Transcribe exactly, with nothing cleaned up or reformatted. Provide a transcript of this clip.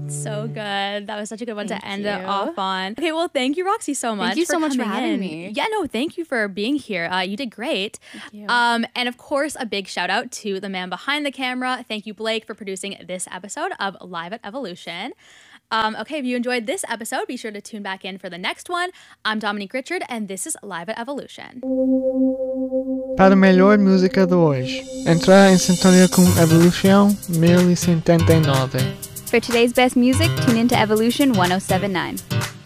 So good. That was such a good one Thank to end you. it off on. Okay, well, thank you, Roxy, so much. Thank you for so much for coming having in. me. Yeah, no, thank you for being here. Uh, you did great. Thank you. Um, and of course, a big shout out to the man behind the camera. Thank you, Blake, for producing this episode of Live at Evolution. Um, okay, if you enjoyed this episode, be sure to tune back in for the next one. I'm Dominique Richard, and this is Live at Evolution. Para a melhor música de hoje, entrar em sintonia com Evolution mil e setenta e nove. For today's best music, tune into Evolution one oh seven point nine.